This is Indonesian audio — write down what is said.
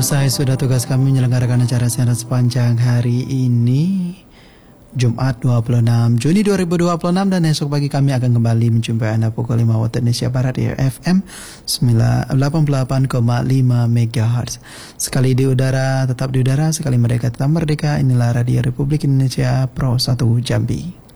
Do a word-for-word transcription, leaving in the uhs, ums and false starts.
Selesai sudah tugas kami menyelenggarakan acara siaran sepanjang hari ini, Jumat dua puluh enam Juni dua ribu dua puluh enam, dan esok pagi kami akan kembali menjumpai Anda pukul lima waktu Indonesia Barat di F M delapan puluh delapan koma lima megahertz. Sekali di udara, tetap di udara, sekali merdeka, tetap merdeka. Inilah Radio Republik Indonesia Pro satu Jambi.